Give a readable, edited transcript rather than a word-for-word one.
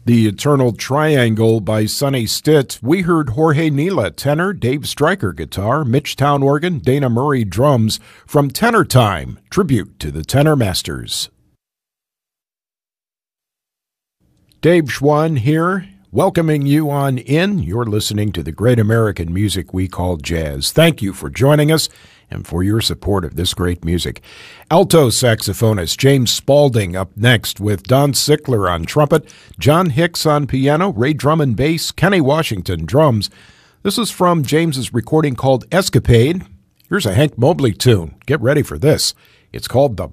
The Eternal Triangle by Sonny Stitt. We heard Jorge Nila, tenor, Dave Stryker, guitar, Mitch Town organ, Dana Murray, drums, from Tenor Time, tribute to the tenor masters. Dave Schwann here, welcoming you on in. You're listening to the great American music we call jazz. Thank you for joining us and for your support of this great music. Alto saxophonist James Spaulding up next with Don Sickler on trumpet, John Hicks on piano, Ray Drummond bass, Kenny Washington drums. This is from James's recording called Escapade. Here's a Hank Mobley tune. Get ready for this. It's called The